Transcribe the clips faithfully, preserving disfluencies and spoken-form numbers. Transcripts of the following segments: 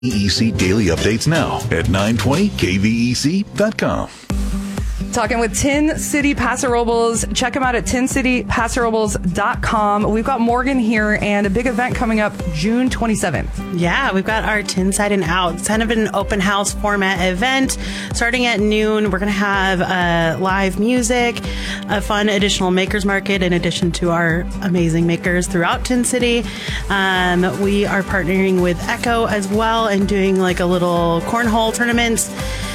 E C Daily Updates now at nine twenty K V E C dot com. Talking with Tin City Paso Robles. Check them out at tin city paso robles dot com. We've got Morgan here and a big event coming up June twenty-seventh. Yeah, we've got our Tin Side and Out. It's kind of an open house format event starting at noon. We're going to have uh, live music, a fun additional makers market in addition to our amazing makers throughout Tin City. Um, we are partnering with Echo as well and doing like a little cornhole tournament.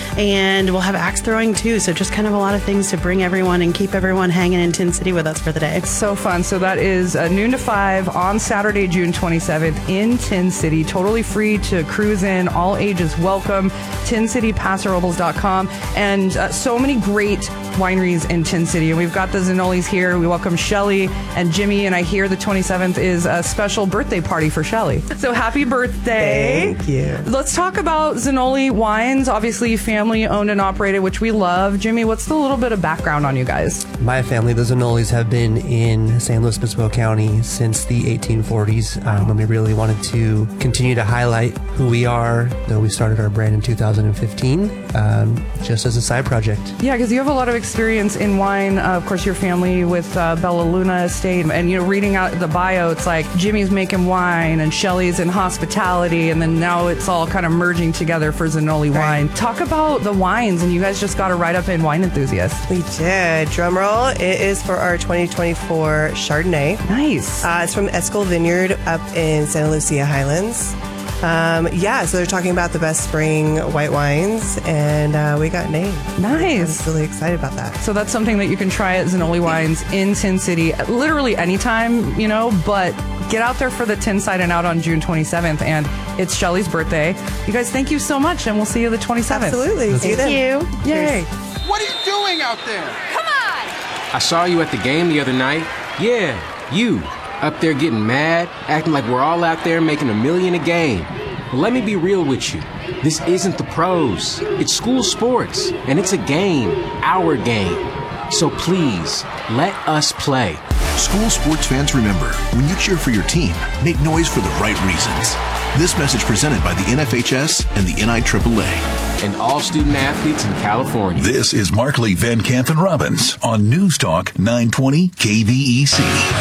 And we'll have axe throwing too. So just kind of a lot of things to bring everyone and keep everyone hanging in Tin City with us for the day. It's so fun. So that is uh, noon to five on Saturday, June twenty-seventh in Tin City. Totally free to cruise in. All ages welcome. tin city paso robles dot com. And uh, so many great wineries in Tin City. And we've got the Zanolis here. We welcome Shelly and Jimmy. And I hear the twenty-seventh is a special birthday party for Shelly. So happy birthday. Thank you. Let's talk about Zanoli Wines. Obviously, family owned and operated, which we love. Jimmy, what's the little bit of background on you guys? My family, the Zanolis, have been in San Luis Obispo County since the eighteen forties, um, and we really wanted to continue to highlight who we are. Though we started our brand in two thousand fifteen, um, just as a side project. Yeah, because you have a lot of experience in wine. Uh, of course, your family with uh, Bella Luna Estate, and you know, reading out the bio, it's like Jimmy's making wine and Shelly's in hospitality, and then now it's all kind of merging together for Zanoli Right. Wine. Talk about the wines, and you guys just got a write up in Wine Enthusiast. We did. Drum roll. It is for our twenty twenty-four Chardonnay. Nice. Uh, it's from Escol Vineyard up in Santa Lucia Highlands. Um, yeah, so they're talking about the best spring white wines, and uh, we got named. Nice. I'm really excited about that. So that's something that you can try at Zanoli Wines in Tin City, literally anytime, you know, but get out there for the Tin Side and Out on June twenty-seventh, and it's Shelly's birthday. You guys, thank you so much, and we'll see you the twenty-seventh. Absolutely. See you then. Thank you. Yay. What are you doing out there? Come on! I saw you at the game the other night. Yeah, you. Up there getting mad, acting like we're all out there making a million a game. Well, let me be real with you. This isn't the pros. It's school sports, and it's a game, our game. So please, let us play. School sports fans, remember, when you cheer for your team, make noise for the right reasons. This message presented by the N F H S and the N I triple A. And all student athletes in California. This is Markley, Van Camp, and Robbins on News Talk nine twenty K V E C.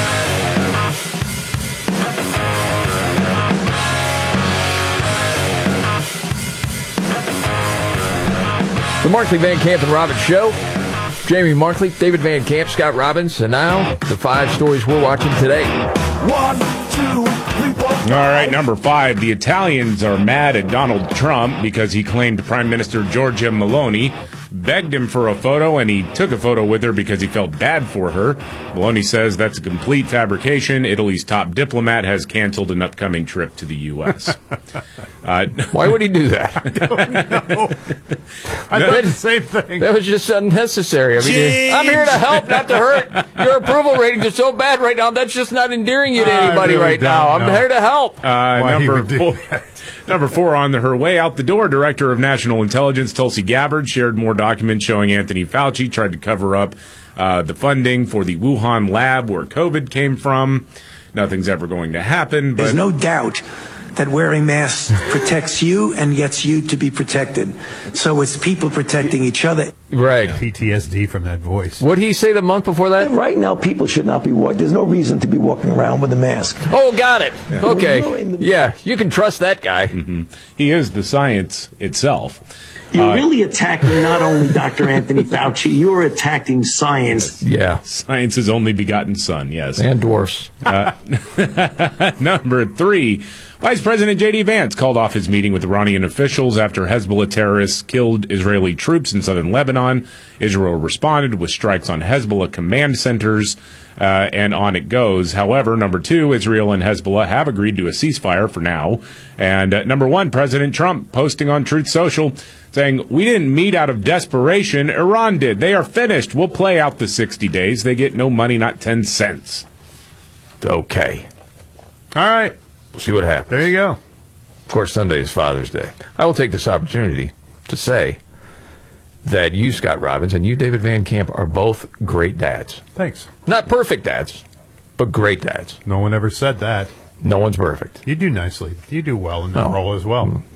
The Markley, Van Camp, and Robbins Show. Jamie Markley, David Van Camp, Scott Robbins, and now the five stories we're watching today. One, two, three, four. All right, number five. The Italians are mad at Donald Trump because he claimed Prime Minister Giorgia Meloni begged him for a photo, and he took a photo with her because he felt bad for her. Meloni says that's a complete fabrication. Italy's top diplomat has canceled an upcoming trip to the U S Uh, Why would he do that? I don't know. I No, thought the same thing. That was just unnecessary. I mean, Jeez. I'm here to help, not to hurt. Your approval ratings are so bad right now. That's just not endearing you to I anybody really right now. I'm don't know. here to help. Uh, Why he number would do four. Number four, on the, her way out the door, Director of National Intelligence Tulsi Gabbard shared more documents showing Anthony Fauci tried to cover up uh, the funding for the Wuhan lab where COVID came from. Nothing's ever going to happen. But There's no doubt that wearing masks protects you and gets you to be protected. So it's people protecting each other. Right. P T S D from that voice. What did he say the month before that? Right now, people should not be walking. There's no reason to be walking around with a mask. Oh, got it. Yeah. Okay. Yeah, you can trust that guy. Mm-hmm. He is the science itself. You're Uh, really attacking not only Doctor Anthony Fauci, you're attacking science. Yeah. Science's only begotten son, yes. And dwarfs. Uh, number three, Vice President J D Vance called off his meeting with Iranian officials after Hezbollah terrorists killed Israeli troops in southern Lebanon. Israel responded with strikes on Hezbollah command centers, uh, and on it goes. However, number two, Israel and Hezbollah have agreed to a ceasefire for now. And uh, number one, President Trump posting on Truth Social saying, "We didn't meet out of desperation. Iran did. They are finished. We'll play out the sixty days. They get no money, not ten cents. Okay. All right. We'll see what happens. There you go. Of course, Sunday is Father's Day. I will take this opportunity to say that you, Scott Robbins, and you, David Van Camp, are both great dads. Thanks. Not perfect dads, but great dads. No one ever said that. No one's perfect. You do nicely. You do well in that No. role as well.